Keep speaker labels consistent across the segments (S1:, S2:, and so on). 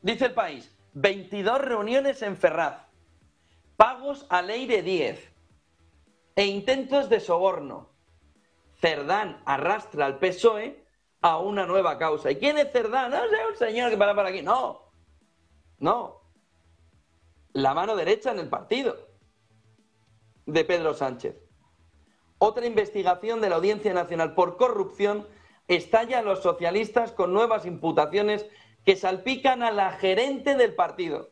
S1: Dice El País, 22 reuniones en Ferraz, pagos al Leire 10 e intentos de soborno. Cerdán arrastra al PSOE a una nueva causa. ¿Y quién es Cerdán? No sé, un señor que para aquí. No, no. La mano derecha en el partido de Pedro Sánchez. Otra investigación de la Audiencia Nacional por corrupción estalla a los socialistas con nuevas imputaciones que salpican a la gerente del partido.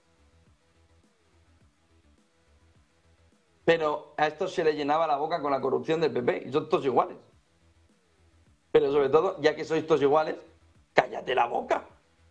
S1: Pero a estos se le llenaba la boca con la corrupción del PP, y son todos iguales. Pero sobre todo, ya que sois todos iguales, cállate la boca.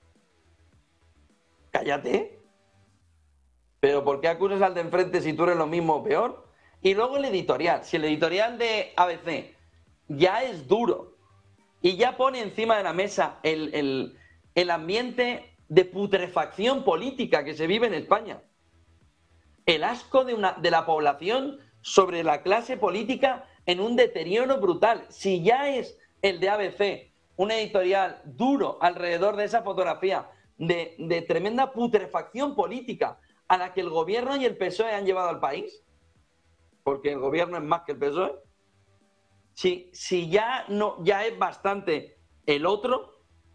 S1: Cállate. Pero ¿por qué acusas al de enfrente si tú eres lo mismo o peor? Y luego el editorial. Si el editorial de ABC ya es duro y ya pone encima de la mesa el ambiente de putrefacción política que se vive en España, el asco de la población sobre la clase política en un deterioro brutal. Si ya es el de ABC un editorial duro alrededor de esa fotografía de tremenda putrefacción política a la que el gobierno y el PSOE han llevado al país, porque el gobierno es más que el PSOE, si ya es bastante el otro,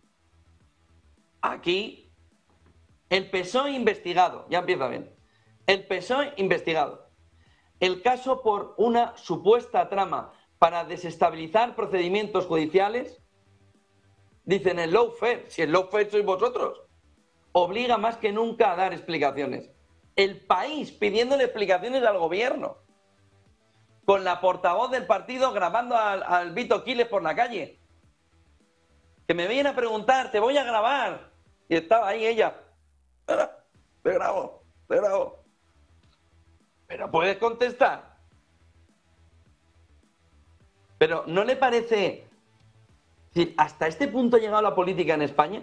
S1: aquí el PSOE investigado, ya empieza bien, el PSOE investigado, el caso por una supuesta trama para desestabilizar procedimientos judiciales, dicen el lawfare, si el lawfare sois vosotros, obliga más que nunca a dar explicaciones. El País pidiéndole explicaciones al gobierno, con la portavoz del partido grabando al Vito Quiles por la calle, que me viene a preguntar, te voy a grabar, y estaba ahí ella, te grabo, pero puedes contestar. Pero ¿no le parece, hasta este punto ha llegado la política en España?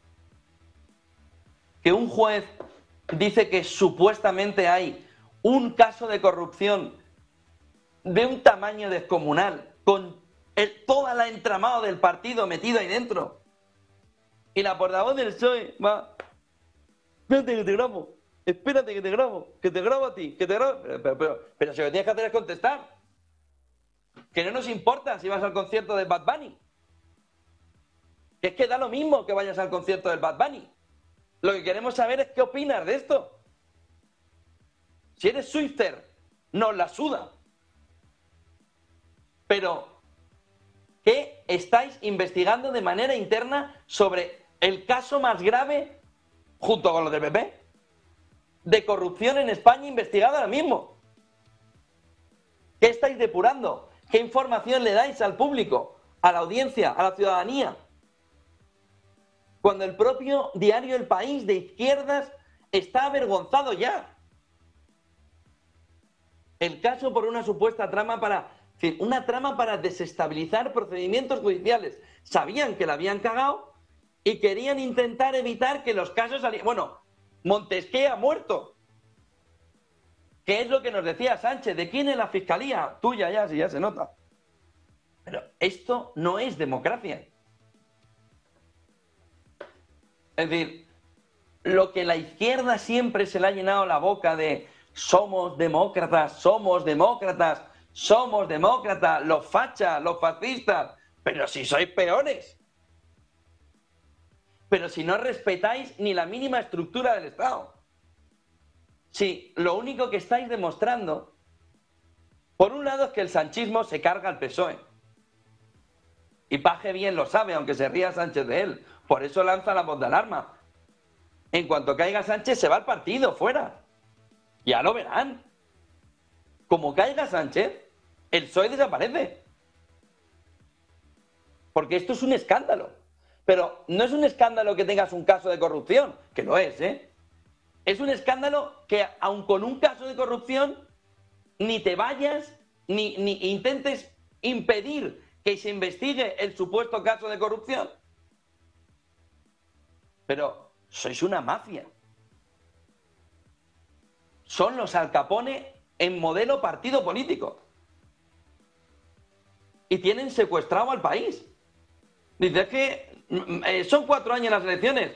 S1: Que un juez dice que supuestamente hay un caso de corrupción de un tamaño descomunal, con todo el entramado del partido metido ahí dentro. Y la portavoz del PSOE va, espérate que te grabo, espérate que te grabo a ti, que te grabo. Pero si lo que tienes que hacer es contestar. Que no nos importa si vas al concierto de Bad Bunny. Que es que da lo mismo que vayas al concierto del Bad Bunny. Lo que queremos saber es qué opinas de esto. Si eres Swifter, nos la suda. Pero, ¿qué estáis investigando de manera interna sobre el caso más grave, junto con los del PP, de corrupción en España investigado ahora mismo? ¿Qué estáis depurando? ¿Qué información le dais al público, a la audiencia, a la ciudadanía? Cuando el propio diario El País de izquierdas está avergonzado ya. El caso por una supuesta trama para desestabilizar procedimientos judiciales. Sabían que la habían cagado y querían intentar evitar que los casos salieran. Bueno, Montesquieu ha muerto. ¿Qué es lo que nos decía Sánchez? ¿De quién es la fiscalía? Tuya ya, si ya se nota. Pero esto no es democracia. Es decir, lo que la izquierda siempre se le ha llenado la boca de somos demócratas, los fachas, los fascistas, pero si sois peores. Pero si no respetáis ni la mínima estructura del Estado. Si lo único que estáis demostrando, por un lado, es que el sanchismo se carga al PSOE. Y Paje bien lo sabe, aunque se ría Sánchez de él. Por eso lanza la voz de alarma. En cuanto caiga Sánchez, se va al partido, fuera. Ya lo verán. Como caiga Sánchez, el PSOE desaparece. Porque esto es un escándalo. Pero no es un escándalo que tengas un caso de corrupción, que lo es, ¿eh? Es un escándalo que, aun con un caso de corrupción, ni te vayas, ni intentes impedir que se investigue el supuesto caso de corrupción. Pero sois una mafia. Son los Al Capone en modelo partido político. Y tienen secuestrado al país. Dice, es que son 4 años las elecciones.